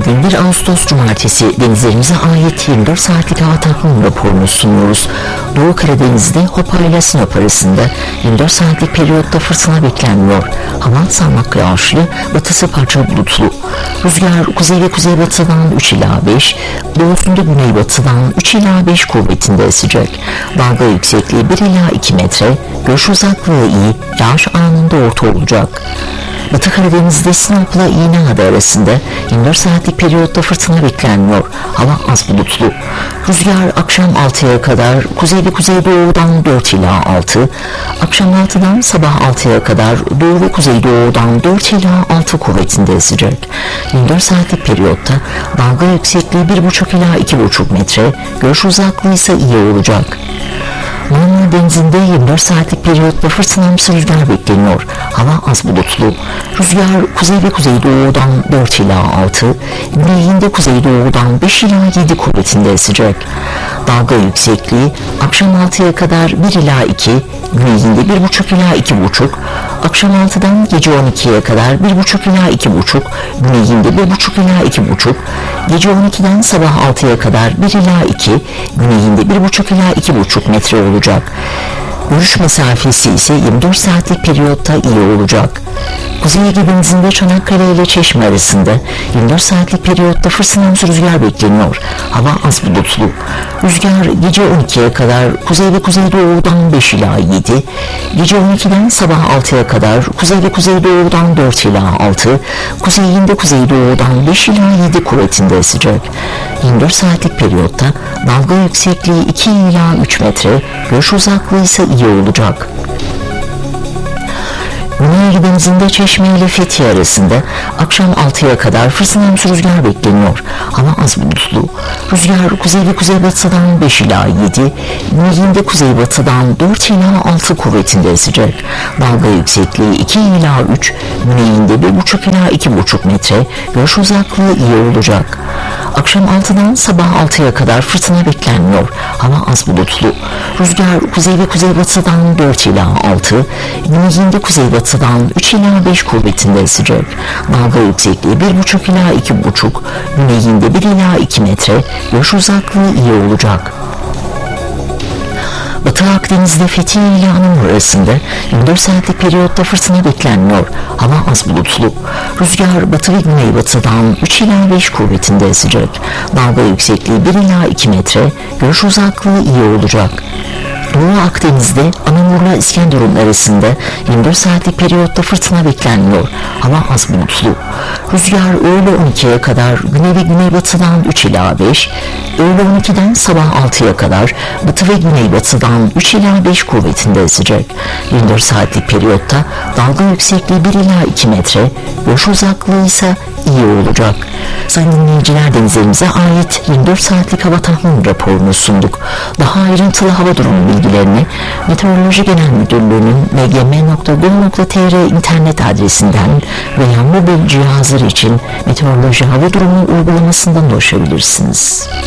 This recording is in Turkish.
Bugün 1 Ağustos Cumartesi denizlerimize ait 24 saatlik hava tahmini raporunu sunuyoruz. Doğu Karadeniz'de Hopa ile Sinop arasında 24 saatlik periyotta fırtına beklenmiyor. Hava sağanak yağışlı, batısı parça bulutlu. Rüzgar kuzey ve kuzeybatıdan 3 ila 5, doğusunda güneybatıdan 3 ila 5 kuvvetinde esecek. Dalga yüksekliği 1 ila 2 metre, görüş uzaklığı iyi, yağış anında orta olacak. Batı Karadeniz'de Sinop'la İğneada arasında 24 saatlik periyotta fırtına beklenmiyor. Hava az bulutlu. Rüzgar akşam 6'ya kadar kuzey ve kuzeydoğudan 4 ila 6, akşam 6'dan sabah 6'ya kadar doğu ve kuzeydoğudan 4 ila 6 kuvvetinde esecek. 24 saatlik periyotta dalga yüksekliği 1,5 ila 2,5 metre, görüş uzaklığı ise iyi olacak. Marmara Denizi'nde 24 saatlik periyotta fırtınamsı rüzgar bekleniyor. Hava az bulutlu. Rüzgar kuzey ve kuzeydoğudan 4 ila 6, güneyinde kuzeydoğudan 5 ila 7 kuvvetinde esecek. Dalga yüksekliği akşam 6'ya kadar 1 ila 2, güneyinde 1,5 ila 2,5, akşam 6'dan gece 12'ye kadar 1,5 ila 2,5, güneyinde 1,5 ila 2,5, gece 12'den sabah 6'ya kadar 1 ila 2, güneyinde 1,5 ila 2,5 metre olacak. Görüş mesafesi ise 24 saatlik periyotta iyi olacak. Kuzey Ege Denizi'nde Çanakkale ile Çeşme arasında 24 saatlik periyotta fırtınamsı rüzgar bekleniyor. Hava az bulutlu. Rüzgar gece 12'ye kadar kuzey ve kuzeydoğudan 5 ila 7, gece 12'den sabah 6'ya kadar kuzey ve kuzeydoğudan 4 ila 6, kuzeyinde kuzeydoğudan 5 ila 7 kuvvetinde esecek. 24 saatlik periyotta dalga yüksekliği 2 ila 3 metre, görüş uzaklığı ise iyi olacak. Güney Ege Denizi'nde Çeşme ile Fethiye arasında akşam 6'ya kadar fırtınamsı rüzgar bekleniyor. Hava az bulutlu. Rüzgar kuzey ve kuzeybatıdan 5 ila 7, güneyinde kuzeybatıdan 4 ila 6 kuvvetinde esecek. Dalga yüksekliği 2 ila 3, güneyinde 1,5 ila 2,5 metre, görüş uzaklığı iyi olacak. Akşam 6'dan sabah 6'ya kadar fırtına beklenmiyor. Hava az bulutlu. Rüzgar kuzey ve kuzeybatıdan 4 ila 6, güneyinde kuzeybatıdan 3 ila 5 kuvvetinde esecek. Dalga yüksekliği 1,5 ila 2,5, güneyinde 1 ila 2 metre, görüş uzaklığı iyi olacak. Batı Akdeniz'de Fethiye ile Anamur arasında 24 saatlik periyotta fırtına beklenmiyor. Hava az bulutlu. Rüzgar batı ve güneybatıdan 3 ila 5 kuvvetinde esecek. Dalga yüksekliği 1 ila 2 metre, görüş uzaklığı iyi olacak. Doğu Akdeniz'de Anamur'la İskenderun arasında 24 saatlik periyotta fırtına beklenmiyor. Hava az bulutlu. Rüzgar öğle 12'ye kadar güney ve güneybatıdan 3 ila 5, öğle 12'den sabah 6'ya kadar batı ve güneybatıdan 3 ila 5 kuvvetinde esecek. 24 saatlik periyotta dalga yüksekliği 1 ila 2 metre, görüş uzaklığı ise iyi olacak. Sayın dinleyiciler, denizlerimize ait 24 saatlik hava tahmini raporunu sunduk. Daha ayrıntılı hava durumu bilgilerini Meteoroloji Genel Müdürlüğü'nün mgm.gov.tr internet adresinden veya mobil cihazlar için meteoroloji hava durumu uygulamasından ulaşabilirsiniz.